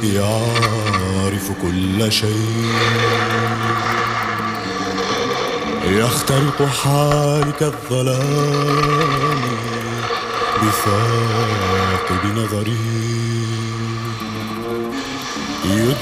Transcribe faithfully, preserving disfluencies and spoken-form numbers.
يعرف كل شيء، يخترق حالك الظلام بثاقب نظره،